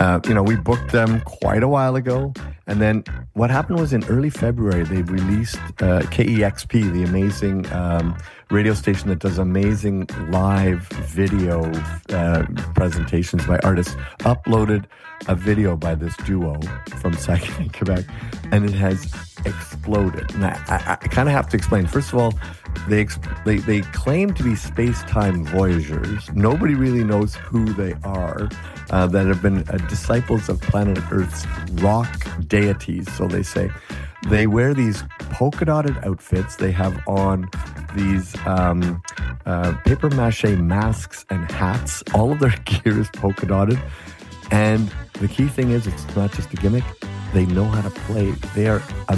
We booked them quite a while ago. And then what happened was in early February, they released KEXP, the amazing radio station that does amazing live video presentations by artists, uploaded a video by this duo from Saguenay, Quebec, and it has exploded. And I kind of have to explain. First of all, they claim to be space-time voyagers. Nobody really knows who they are, that have been disciples of planet Earth's rock deities, so they say. They wear these polka-dotted outfits. They have on these paper-mache masks and hats. All of their gear is polka-dotted. And the key thing is, it's not just a gimmick. They know how to play. They are